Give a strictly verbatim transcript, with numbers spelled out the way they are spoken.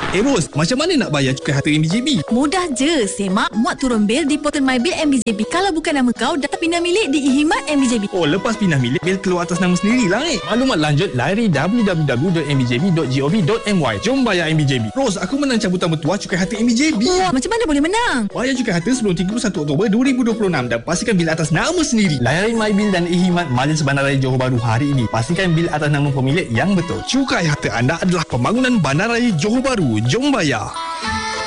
Eh Ros, macam mana nak bayar cukai harta M B J B? Mudah je, semak, muat turun bil di portal My Bill M B J B. Kalau bukan nama kau, data pindah milik di iHimat M B J B. Oh, lepas pindah milik, bil keluar atas nama sendiri lah eh. Maklumat lanjut, layari w w w dot m b j b dot gov dot m y. Jom bayar M B J B. Ros, aku menang cabutan bertuah cukai harta M B J B. Wah, macam mana boleh menang? Bayar cukai harta sebelum tiga puluh satu Oktober dua ribu dua puluh enam dan pastikan bil atas nama sendiri. Layari My Bill dan iHimat Majlis Bandaraya Johor Bahru hari ini. Pastikan bil atas nama pemilik yang betul. Cukai harta anda adalah pembangunan Bandaraya Johor Bahru. Jom bayar.